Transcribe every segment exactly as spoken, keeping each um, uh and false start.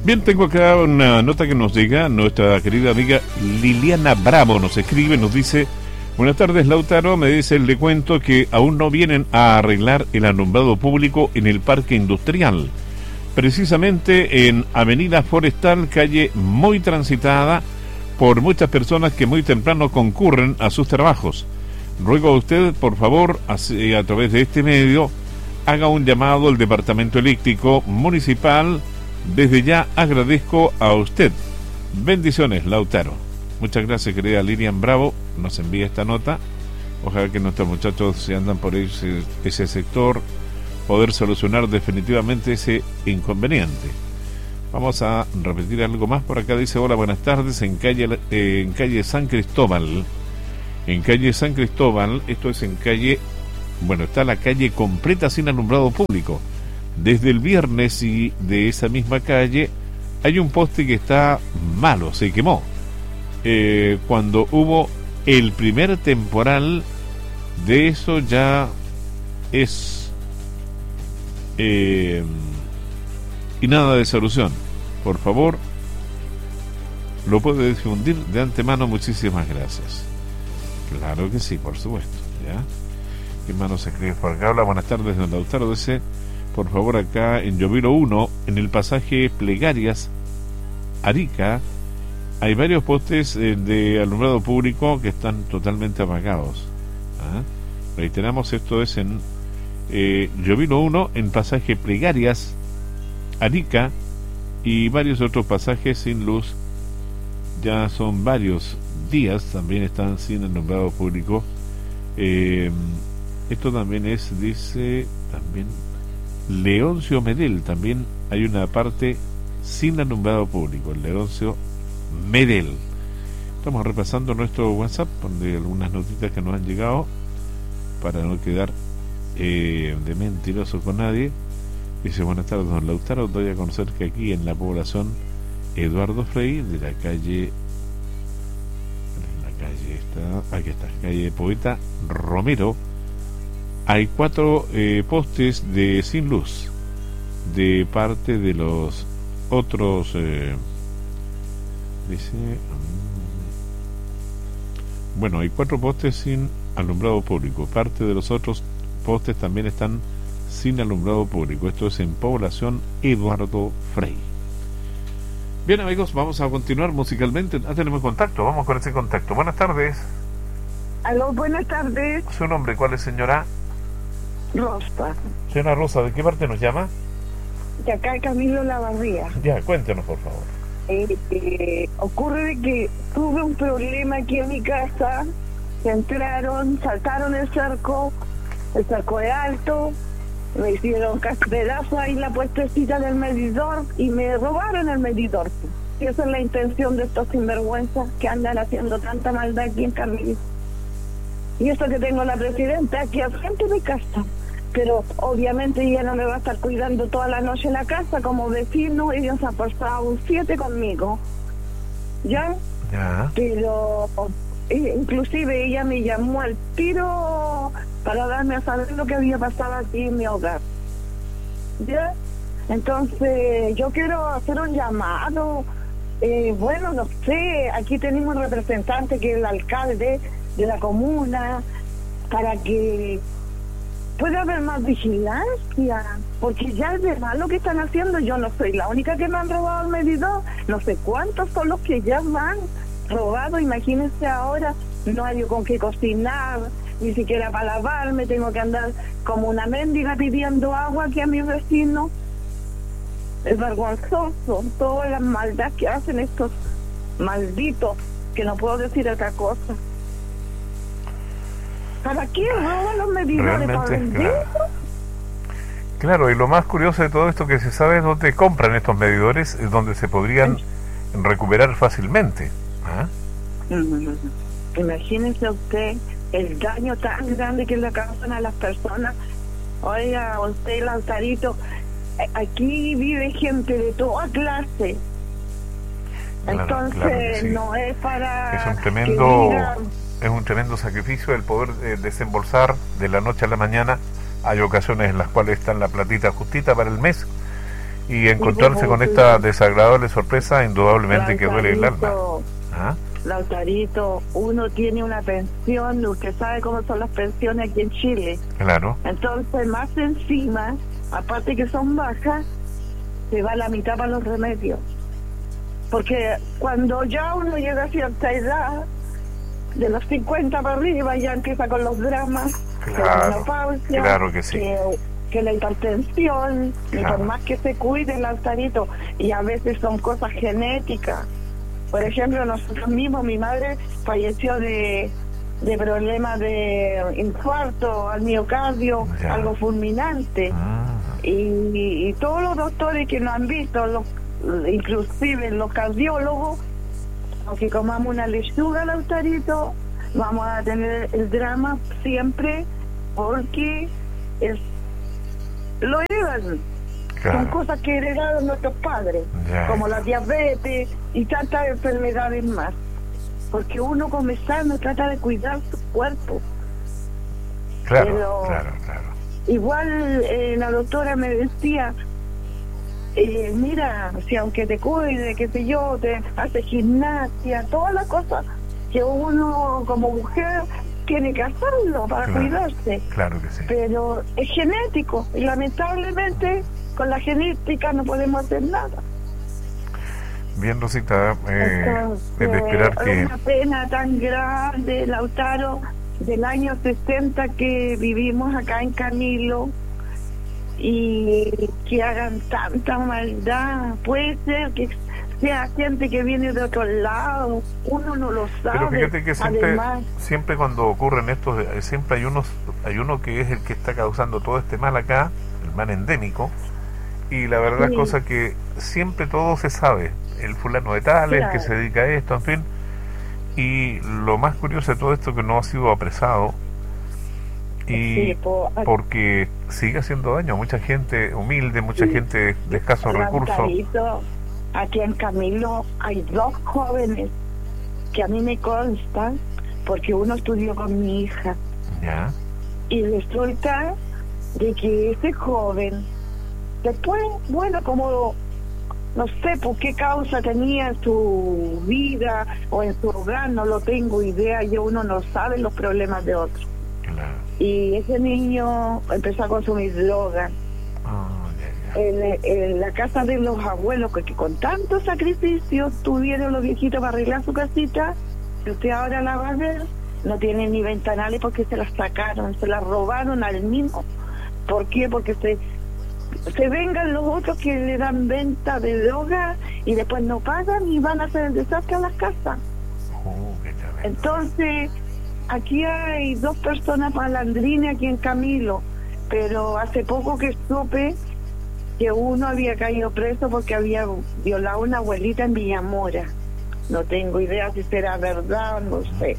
Bien, tengo acá una nota que nos llega. Nuestra querida amiga Liliana Bravo nos escribe, nos dice: buenas tardes, Lautaro. Me dice, le cuento que aún no vienen a arreglar el alumbrado público en el parque industrial, precisamente en Avenida Forestal, calle muy transitada por muchas personas que muy temprano concurren a sus trabajos. Ruego a usted, por favor, a, a través de este medio, haga un llamado al Departamento Eléctrico Municipal. Desde ya agradezco a usted. Bendiciones, Lautaro. Muchas gracias, querida Lilian Bravo. Nos envía esta nota. Ojalá que nuestros muchachos, si andan por ese, ese sector, poder solucionar definitivamente ese inconveniente. Vamos a repetir algo más por acá. Dice: hola, buenas tardes. En calle, eh, en calle San Cristóbal. En calle San Cristóbal, esto es en calle... Bueno, está la calle completa sin alumbrado público. Desde el viernes, y de esa misma calle hay un poste que está malo, se quemó. Eh, cuando hubo el primer temporal, de eso ya es eh, y nada de solución. Por favor, lo puede difundir de antemano. Muchísimas gracias. Claro que sí, por supuesto. ¿Ya? ¿Qué más nos escribe por acá? Hola, buenas tardes, don Lautaro. Dice: por favor, acá en Lloviro uno, en el pasaje Plegarias, Arica, hay varios postes eh, de alumbrado público que están totalmente apagados. ¿Ah? Reiteramos, esto es en eh, Lloviro uno, en pasaje Plegarias, Arica, y varios otros pasajes sin luz. Ya son varios días, también están sin alumbrado público. Eh, esto también es, dice, también... Leoncio Medel, también hay una parte sin alumbrado público, el Leoncio Medel. Estamos repasando nuestro WhatsApp, donde algunas notitas que nos han llegado, para no quedar eh, de mentiroso con nadie. Dice: buenas tardes, don Lautaro. Doy a conocer que aquí en la población Eduardo Frei, de la calle, la calle está, aquí está, calle Poeta Romero, hay cuatro eh, postes de sin luz de parte de los otros eh, dice um, bueno, hay cuatro postes sin alumbrado público. Parte de los otros postes también están sin alumbrado público. Esto es en población Eduardo Frei. Bien, amigos, vamos a continuar musicalmente. Ah, tenemos contacto, vamos con ese contacto. Buenas tardes. Aló, buenas tardes. ¿Su nombre cuál es, señora? Rosa. Señora Rosa, ¿de qué parte nos llama? De acá, Camilo Lavarría. Ya, cuéntenos, por favor. Eh, eh, ocurre de que tuve un problema aquí en mi casa. Se entraron, saltaron el cerco, el cerco de alto, me hicieron pedazo ahí la puestecita del medidor y me robaron el medidor. Y esa es la intención de estos sinvergüenzas que andan haciendo tanta maldad aquí en Camilo. Y eso que tengo la presidenta aquí al frente de mi casa. Pero obviamente ella no me va a estar cuidando toda la noche en la casa como vecino. Ellos han pasado un siete conmigo. ¿Ya? Ya. Pero eh, inclusive ella me llamó al tiro para darme a saber lo que había pasado aquí en mi hogar. ¿Ya? Entonces yo quiero hacer un llamado. Eh, bueno, no sé, aquí tenemos un representante que es el alcalde de la comuna, para que pueda haber más vigilancia, porque ya es de mal lo que están haciendo. Yo no soy la única que me han robado el medidor, no sé cuántos son los que ya me han robado. Imagínense ahora, no hay con qué cocinar, ni siquiera para lavarme, tengo que andar como una mendiga pidiendo agua aquí a mis vecinos. Es vergonzoso todas las maldades que hacen estos malditos, que no puedo decir otra cosa. ¿Para qué roban los medidores? ¿Para venderlos? Claro. Claro, y lo más curioso de todo esto que se sabe es dónde compran estos medidores, es donde se podrían recuperar fácilmente. ¿Ah? Mm-hmm. Imagínense usted el daño tan grande que le causan a las personas. Oiga, usted, Lautarito, aquí vive gente de toda clase. Claro, Entonces, claro que sí. No es para... Es un tremendo... Diga, es un tremendo sacrificio el poder eh, desembolsar de la noche a la mañana. Hay ocasiones en las cuales está la platita justita para el mes Y encontrarse con esta desagradable sorpresa, indudablemente que duele el alma. ¿Ah? Lautarito, uno tiene una pensión, usted sabe cómo son las pensiones aquí en Chile. Claro. Entonces, más encima, aparte que son bajas, se va la mitad para los remedios. Porque cuando ya uno llega a cierta edad, de los cincuenta para arriba, ya empieza con los dramas, claro, la menopausia, claro que sí. Que, que la hipertensión, claro. Y por más que se cuide el Lautarito, y a veces son cosas genéticas. Por ejemplo, nosotros mismos, mi madre falleció de, de problemas de infarto al miocardio, ya. Algo fulminante. Ah. Y, y todos los doctores que nos han visto, los, inclusive los cardiólogos, aunque comamos una lechuga, Lautarito, vamos a tener el drama siempre porque es, lo heredan. Claro. Son cosas que heredaron nuestros padres, yeah. Como la diabetes y tantas enfermedades más. Porque uno come sano trata de cuidar su cuerpo. Claro, Pero claro, claro. Igual eh, la doctora me decía, eh, mira, si aunque te cuide, qué sé yo, te hace gimnasia, todas las cosas que uno como mujer tiene que hacerlo para claro, cuidarse. Claro que sí. Pero es genético y lamentablemente con la genética no podemos hacer nada. Bien, Rosita, eh, Entonces, es de esperar que... Es una pena tan grande, Lautaro, del año sesenta que vivimos acá en Camilo y que hagan tanta maldad. Puede ser que sea gente que viene de otro lado, uno no lo sabe. Pero fíjate que siempre, Además, siempre cuando ocurren estos, siempre hay unos, hay uno que es el que está causando todo este mal acá, el mal endémico, y la verdad sí. es cosa que siempre todo se sabe, el fulano de tal, claro. El que se dedica a esto, en fin, y lo más curioso de todo esto es que no ha sido apresado, y sí, po, porque sigue haciendo daño a mucha gente humilde, mucha sí. gente de escasos recursos. Aquí en Camilo hay dos jóvenes que a mí me constan porque uno estudió con mi hija. Ya. Y resulta de que ese joven, después, bueno, como no sé por qué causa tenía en su vida o en su hogar, no lo tengo idea, y uno no sabe los problemas de otro. Claro. Y ese niño empezó a consumir droga. En, en la casa de los abuelos, que, que con tanto sacrificio tuvieron los viejitos para arreglar su casita, que usted ahora la va a ver, no tiene ni ventanales porque se las sacaron, se las robaron al mismo. ¿Por qué? Porque se, se vengan los otros que le dan venta de droga y después no pagan y van a hacer el desastre a las casas. Oh, entonces, aquí hay dos personas malandrines aquí en Camilo, pero hace poco que supe que uno había caído preso porque había violado a una abuelita en Villamora. No tengo idea si será verdad, no sé.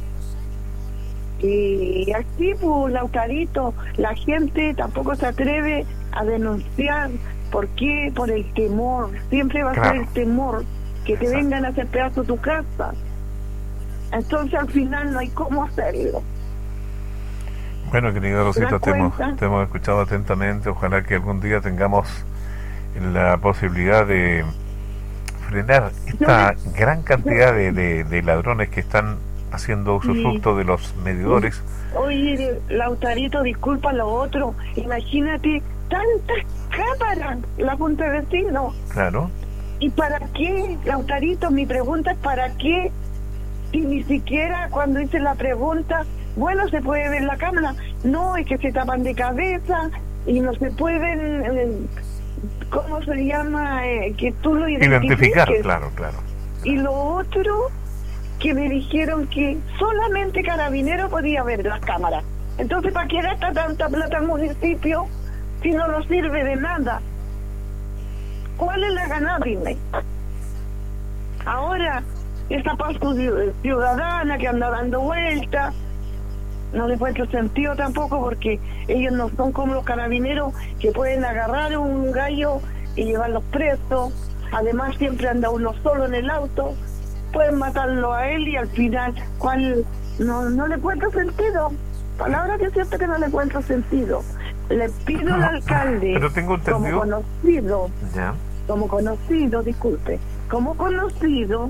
Y así, pues, Lautarito, la gente tampoco se atreve a denunciar. ¿Por qué? Por el temor. Siempre va a claro. ser el temor que te Exacto. vengan a hacer pedazo tu casa. Entonces, al final no hay cómo hacerlo. Bueno, querida Rosita, te hemos, te hemos escuchado atentamente. Ojalá que algún día tengamos la posibilidad de frenar esta yo, gran cantidad yo, de, de, de ladrones que están haciendo usufructo sí. de los medidores. Oye, Lautarito, disculpa lo otro, imagínate tantas cámaras, la Junta de Vecinos. Claro. ¿Y para qué, Lautarito? Mi pregunta es ¿para qué? Y ni siquiera cuando hice la pregunta, bueno, se puede ver la cámara. No, es que se tapan de cabeza y no se pueden... Eh, ¿cómo se llama? Eh, que tú lo identificar, claro, claro. Y lo otro, que me dijeron que solamente Carabinero podía ver las cámaras. Entonces, ¿para qué gasta tanta plata el municipio si no nos sirve de nada? ¿Cuál es la ganada, dime? Ahora, esta paz ciudadana que anda dando vueltas, no le encuentro sentido tampoco, porque ellos no son como los carabineros que pueden agarrar un gallo y llevarlos presos. Además, siempre anda uno solo en el auto, pueden matarlo a él y al final, ¿cuál? No, no le encuentro sentido. Palabra que siento que no le encuentro sentido. Le pido al alcalde, pero tengo entendido, como conocido, ya. como conocido, disculpe, como conocido,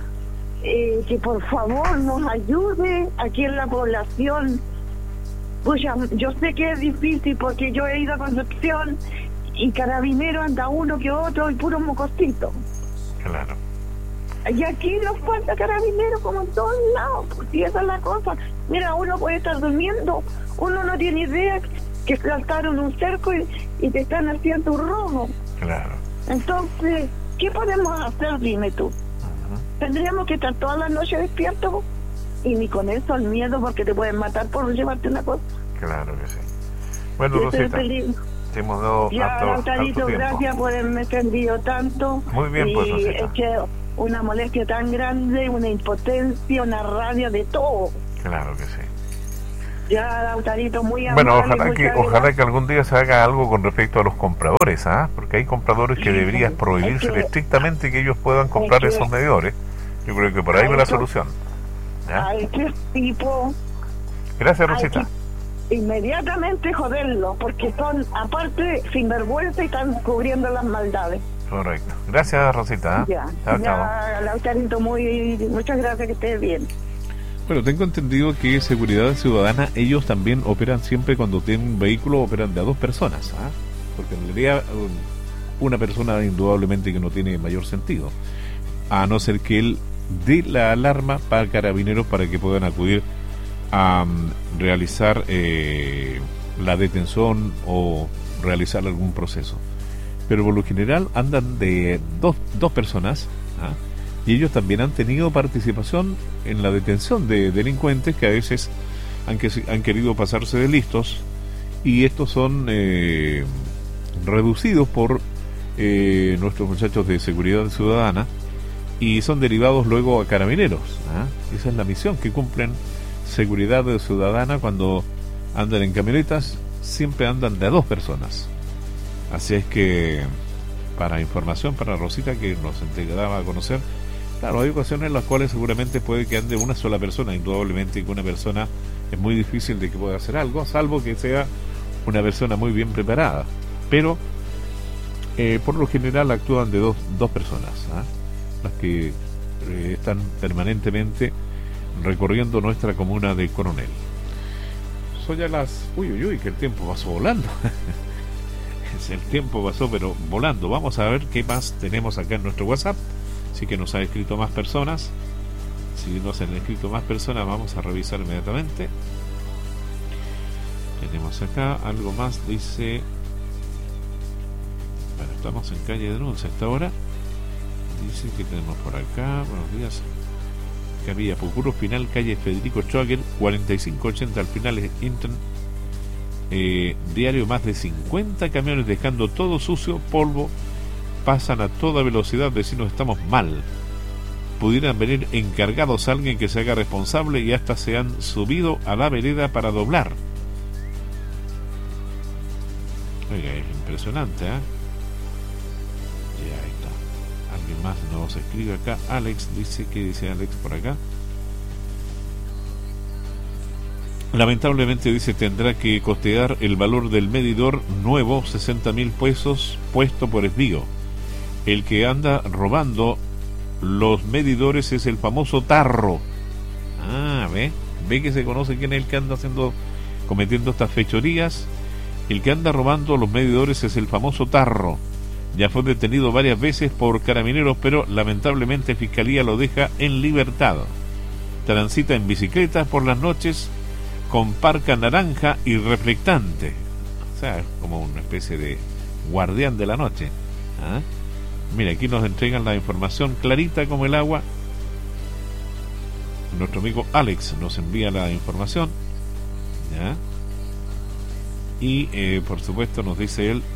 eh, que por favor nos ayude aquí en la población. Pues ya, yo sé que es difícil porque yo he ido a Concepción y Carabinero anda uno que otro y puro mocosito. Claro. Y aquí nos falta Carabinero como en todos lados, porque esa es la cosa. Mira, uno puede estar durmiendo, uno no tiene idea que saltaron un cerco y, y te están haciendo un robo. Claro. Entonces, ¿qué podemos hacer? Dime tú. Uh-huh. Tendríamos que estar toda la noche despiertos y ni con eso el miedo porque te pueden matar por llevarte una cosa. Claro que sí. Bueno, Rosita, te hemos dado ya, Lautarito, gracias por haberme entendido tanto. Muy bien, y pues, Rosita. Es que una molestia tan grande, una impotencia, una rabia de todo. Claro que sí. Ya, Lautarito, muy amable. Bueno, ojalá que gracias. Ojalá que algún día se haga algo con respecto a los compradores, ¿ah? Porque hay compradores que sí, deberías prohibirse que, estrictamente que ellos puedan comprar que, esos medidores. Yo creo que por ahí va la solución. ¿Ya? A este tipo. Gracias, Rosita. Inmediatamente joderlo, porque son, aparte, sinvergüenza y están cubriendo las maldades. Correcto. Gracias, Rosita. ¿eh? Ya, chao, ya, Lautarito, muy, muchas gracias, que estés bien. Bueno, tengo entendido que Seguridad Ciudadana, ellos también operan siempre cuando tienen un vehículo, operan de a dos personas, ¿ah? Porque en realidad una persona indudablemente que no tiene mayor sentido, a no ser que él dé la alarma para Carabineros para que puedan acudir a um, realizar eh, la detención o realizar algún proceso. Pero por lo general andan de dos, dos personas, ¿ah? Y ellos también han tenido participación en la detención de delincuentes que a veces han, que, han querido pasarse de listos, y estos son eh, reducidos por eh, nuestros muchachos de Seguridad Ciudadana y son derivados luego a Carabineros, ¿ah? Esa es la misión que cumplen Seguridad Ciudadana cuando andan en camionetas, siempre andan de a dos personas. Así es que, para información para Rosita, que nos entregaba a conocer, claro, hay ocasiones en las cuales seguramente puede que ande una sola persona, indudablemente que una persona es muy difícil de que pueda hacer algo, salvo que sea una persona muy bien preparada, pero eh, por lo general actúan de dos, dos personas, ¿ah? Las que eh, están permanentemente recorriendo nuestra comuna de Coronel. Son ya las... Uy, uy, uy, que el tiempo pasó volando. El tiempo pasó pero volando. Vamos a ver qué más tenemos acá en nuestro WhatsApp. Sí que nos han escrito más personas. Si nos han escrito más personas, vamos a revisar inmediatamente. Tenemos acá algo más. Dice... Bueno, estamos en calle Denuncia hasta ahora. Dice que tenemos por acá. Buenos días. Capilla Pucuro, final calle Federico Schwager, cuarenta y cinco ochenta al final es Inten. Eh, diario, más de cincuenta camiones dejando todo sucio, polvo, pasan a toda velocidad. Vecinos, estamos mal. Pudieran venir encargados, alguien que se haga responsable, y hasta se han subido a la vereda para doblar. Oiga, es impresionante, ¿eh? Ya está. Alguien más nos escribe acá. Alex dice, ¿qué dice Alex por acá? Lamentablemente, dice, tendrá que costear el valor del medidor nuevo, sesenta mil pesos, puesto por Esbío. El que anda robando los medidores es el famoso tarro. Ah, ve, ve que se conoce quién es el que anda haciendo, cometiendo estas fechorías. El que anda robando los medidores es el famoso tarro. Ya fue detenido varias veces por Carabineros, pero lamentablemente Fiscalía lo deja en libertad. Transita en bicicleta por las noches con parca naranja y reflectante. O sea, es como una especie de guardián de la noche. ¿Ah? Mira, aquí nos entregan la información clarita como el agua. Nuestro amigo Alex nos envía la información. ¿Ya? Y eh, por supuesto nos dice él,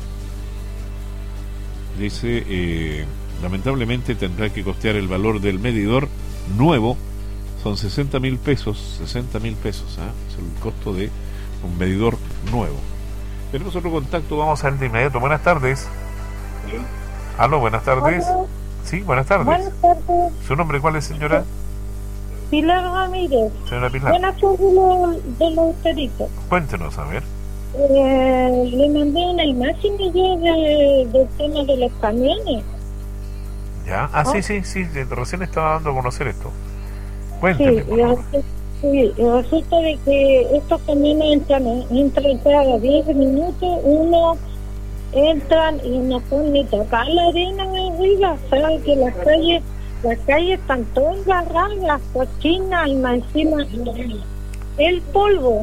dice, eh, lamentablemente tendrá que costear el valor del medidor nuevo. Son sesenta mil pesos, sesenta mil pesos, ¿eh? Es el costo de un medidor nuevo. Tenemos otro contacto, vamos a ver de inmediato. Buenas tardes. ¿Sí? Aló, buenas tardes. Hola. Sí, buenas tardes. Buenas tardes. ¿Su nombre cuál es, señora? Pilar Ramírez. Señora Pilar. Buenas tardes de los Teritos. Cuéntenos, a ver. eh, le mandé una imagen yo de, del tema de los camiones. Ya, ah, ¿Oh? sí, sí, sí, recién estaba dando a conocer esto. Cuénteme, Sí, por favor. sí, resulta de que estos camiones entran, entran cada diez minutos, uno entran y no pueden ni tocar la arena de arriba, sabe que las calles, las calles están todas barradas, cochinas y más encima el polvo,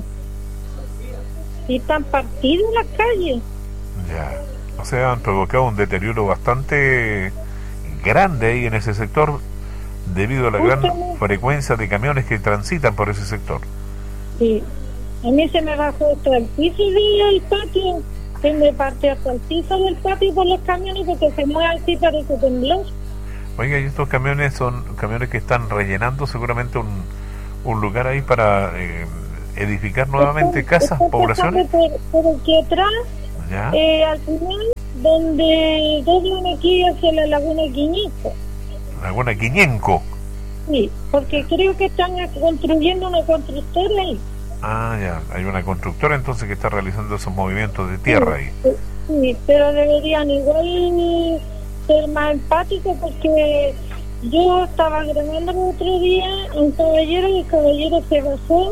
y están partidas las calles. Ya, o sea, han provocado un deterioro bastante grande ahí en ese sector debido a la gran Justamente. frecuencia de camiones que transitan por ese sector. Sí, a mí se me bajó hasta el piso del patio, se me partió hasta el piso del patio por los camiones porque se mueve así, parece temblor. Oiga, y estos camiones son camiones que están rellenando seguramente un, un lugar ahí para eh, edificar nuevamente Están- casas, están poblaciones. pasando Por, por aquí atrás, Ya, eh, al final, donde doblan aquí hacia la Laguna Quiñico. Laguna Quiñenco. Sí, porque creo que están construyendo una constructora ahí. Ah, ya, hay una constructora entonces que está realizando esos movimientos de tierra ahí. Sí, sí, pero deberían igual ser más empáticos porque yo estaba grabando el otro día a un caballero y el caballero se basó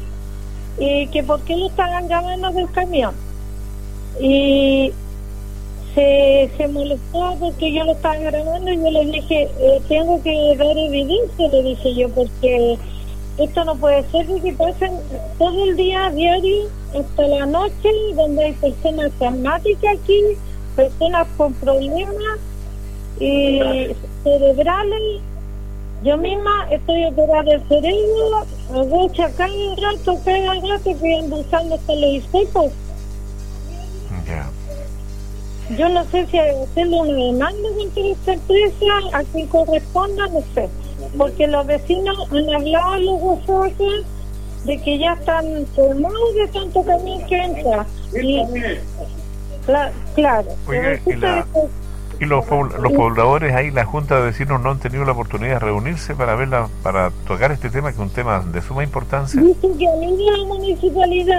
y que por qué lo estaban grabando del camión. Y se, se molestó porque yo lo estaba grabando y yo le dije, eh, tengo que dar evidencia, le dije yo, porque esto no puede ser de que pasen todo el día diario hasta la noche, donde hay personas asmáticas aquí, personas con problemas y cerebrales. Yo misma estoy operada del cerebro, agacha cada rato, cada rato que ando usando hasta los hisopos. Ya. Yo no sé si hacerle una demanda contra esta empresa, a quien corresponda, no sé. Porque los vecinos han hablado a los gozosos de que ya están formados de tanto camión que entra. Y, cla- claro. Oiga, resulta y la- de que- Y los, pobl- los pobladores ahí, la Junta de Vecinos, no han tenido la oportunidad de reunirse para verla, para tocar este tema, que es un tema de suma importancia. Dicen que han ido a la municipalidad.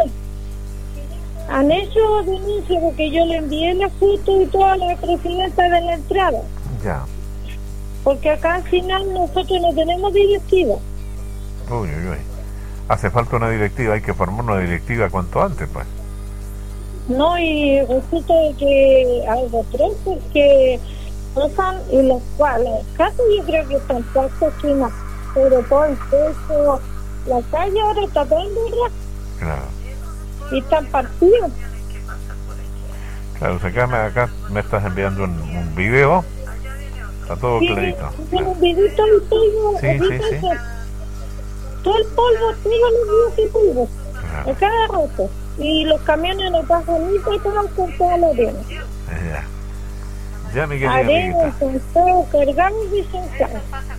Han hecho denuncia porque yo le envié la foto y toda la presidenta de la entrada. Ya. Porque acá al final nosotros no tenemos directiva. Uy, uy, uy. Hace falta una directiva, hay que formar una directiva cuanto antes, pues. No, y resulta de que algo tres porque pasan y los cuales casi yo creo que están todas cochinas, sobre todo el peso, la calle ahora está toda dura Claro. y están partidos. Claro, o sea, acá, me, acá me estás enviando un, un video. Está todo Sí, clarito. tiene un vidito del polvo, Sí, así sí, sí. pasa. Todo el polvo, todos los días de polvo, Claro. a cada rato. Y los camiones no pasan ni por todas con toda la arena. Ya. Ya, mi querida Arena, amiguita. con todo cargamos y sentados.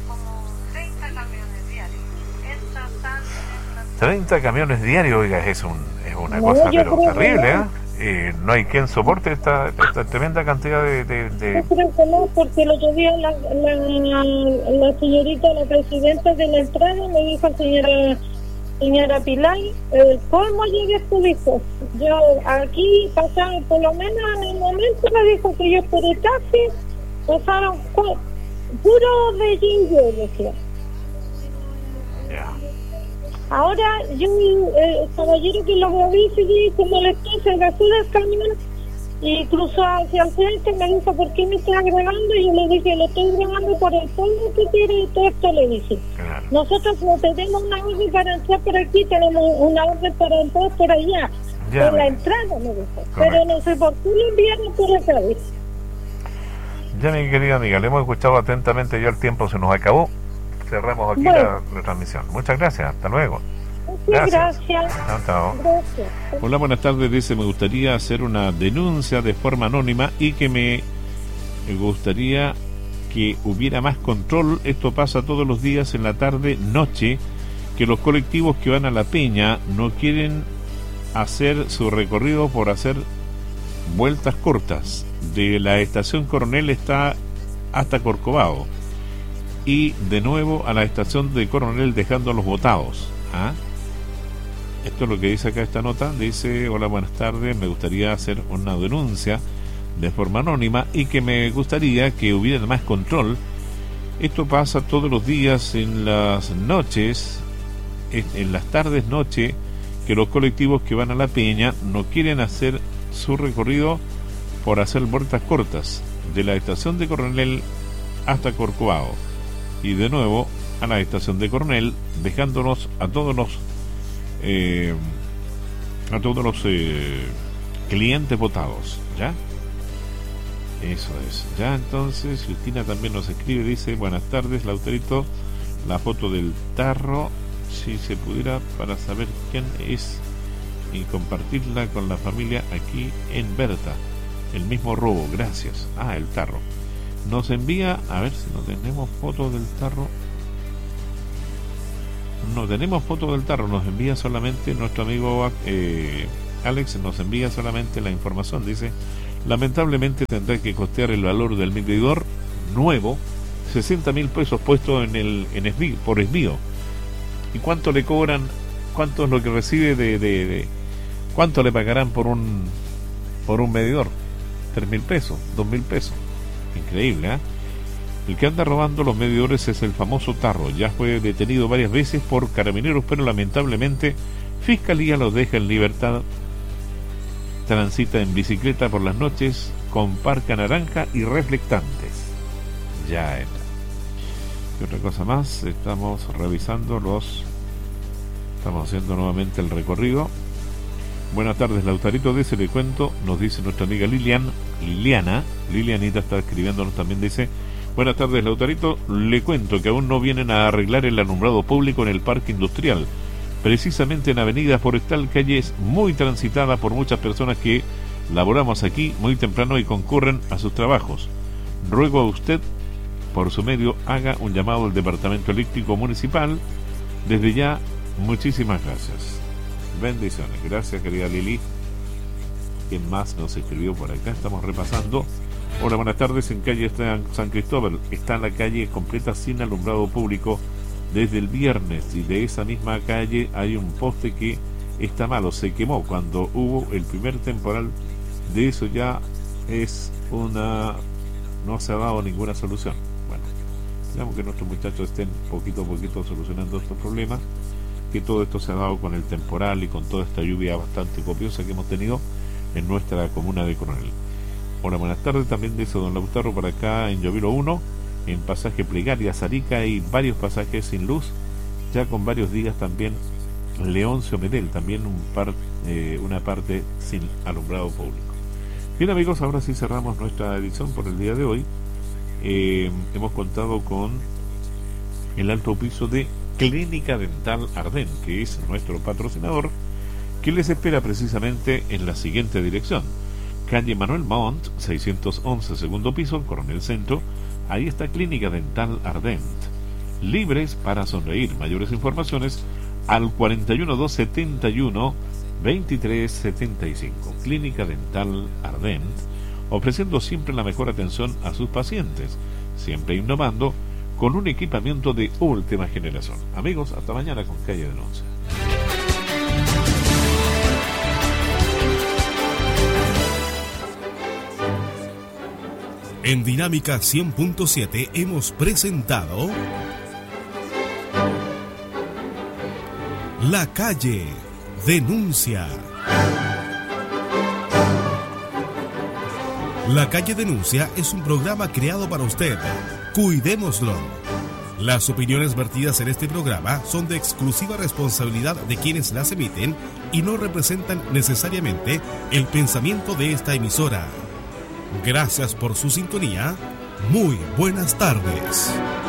treinta camiones diarios, oiga, es, un, es una No, cosa yo pero creo que terrible, ¿eh? no. Eh, no hay quien soporte esta, esta tremenda cantidad de... de, de- Yo creo que no, porque el otro día la, la, la señorita, la presidenta de la entrada me dijo, señora señora Pilar, el colmo llega esto, dijo. Yo aquí pasaron, por lo menos en el momento me dijo que yo por el taxi pasaron cu- puro de ginger, decía. Ya. Ahora yo, eh, el caballero que lo vi, sí, se molestó, se bajó del camión y cruzó hacia el frente, me dijo, ¿por qué me estás grabando? Y yo le dije, lo estoy grabando por el polvo que tiene y todo esto, le dije. Claro. Nosotros no tenemos una orden para entrar por aquí, tenemos una orden para entrar por allá, Ya, por la mira. entrada, me dijo. Correcto. Pero no sé por qué lo enviaron por acá, dice. Ya, mi querida amiga, le hemos escuchado atentamente, ya el tiempo se nos acabó. Cerramos aquí Bueno. la, la transmisión. Muchas gracias, hasta luego. Muchas Gracias. gracias. Chao, chao. Gracias. Hola, buenas tardes. Dice, me gustaría hacer una denuncia de forma anónima y que me gustaría que hubiera más control. Esto pasa todos los días en la tarde, noche, que los colectivos que van a La Peña no quieren hacer su recorrido por hacer vueltas cortas. De la estación Coronel está hasta Corcovado y de nuevo a la estación de Coronel dejando a los botados. ¿Ah? esto es lo que dice acá esta nota. Dice: hola, buenas tardes, me gustaría hacer una denuncia de forma anónima y que me gustaría que hubiera más control. Esto pasa todos los días en las noches, en las tardes noche, que los colectivos que van a La Peña no quieren hacer su recorrido por hacer vueltas cortas de la estación de Coronel hasta Corcovado y de nuevo a la estación de Coronel, dejándonos a todos los eh, a todos los eh, clientes botados. ¿Ya? Eso es. Ya, entonces Cristina también nos escribe, dice: buenas tardes, Lautarito, la foto del tarro, si se pudiera, para saber quién es y compartirla con la familia aquí en Berta. El mismo robo, gracias. Ah, el tarro. Nos envía, a ver si no tenemos foto del tarro. No tenemos foto del tarro, nos envía solamente nuestro amigo eh, Alex, nos envía solamente la información. Dice: lamentablemente tendrá que costear el valor del medidor nuevo, sesenta mil pesos puesto en el en esbí, por esbío. ¿Y cuánto le cobran? ¿Cuánto es lo que recibe de, de, de cuánto le pagarán por un por un medidor? Tres mil pesos, dos mil pesos. Increíble, ¿eh? El que anda robando los medidores es el famoso tarro. Ya fue detenido varias veces por carabineros, pero lamentablemente Fiscalía lo deja en libertad. Transita en bicicleta por las noches con parca naranja y reflectantes. Ya era. Y otra cosa más, estamos revisando los... Estamos haciendo nuevamente el recorrido. Buenas tardes, Lautarito, de ese le cuento, nos dice nuestra amiga Lilian, Liliana, Lilianita está escribiéndonos también, dice: buenas tardes, Lautarito, le cuento que aún no vienen a arreglar el alumbrado público en el parque industrial, precisamente en Avenida Forestal, calle es muy transitada por muchas personas que laboramos aquí muy temprano y concurren a sus trabajos. Ruego a usted, por su medio, haga un llamado al Departamento Eléctrico Municipal. Desde ya, muchísimas gracias. Bendiciones. Gracias, querida Lili. ¿Quién más nos escribió por acá? Estamos repasando. Hola, buenas tardes. En calle San Cristóbal está la calle completa sin alumbrado público desde el viernes, y de esa misma calle hay un poste que está malo, se quemó cuando hubo el primer temporal. De eso ya es una... no se ha dado ninguna solución. Bueno, esperamos que nuestros muchachos estén poquito a poquito solucionando estos problemas, que todo esto se ha dado con el temporal y con toda esta lluvia bastante copiosa que hemos tenido en nuestra comuna de Coronel. Hola, buenas tardes. También dice don Lautaro, por acá en Llovilo uno, en pasaje Plegaria, Zarica, hay varios pasajes sin luz, ya con varios días. También Leoncio Medel, también un par, eh, una parte sin alumbrado público. Bien, amigos, ahora sí cerramos nuestra edición por el día de hoy. Eh, hemos contado con el alto piso de Clínica Dental Ardén, que es nuestro patrocinador, que les espera precisamente en la siguiente dirección: calle Manuel Montt, seiscientos once, segundo piso, Coronel Centro. Ahí está Clínica Dental Ardent. Libres para sonreír. Mayores informaciones al cuarenta y uno, doscientos setenta y uno, veintitrés setenta y cinco. Clínica Dental Ardent, ofreciendo siempre la mejor atención a sus pacientes, siempre innovando con un equipamiento de última generación. Amigos, hasta mañana con Calle Denuncia. En Dinámica cien punto siete hemos presentado La Calle Denuncia. La Calle Denuncia es un programa creado para usted. Cuidémoslo. Las opiniones vertidas en este programa son de exclusiva responsabilidad de quienes las emiten y no representan necesariamente el pensamiento de esta emisora. Gracias por su sintonía. Muy buenas tardes.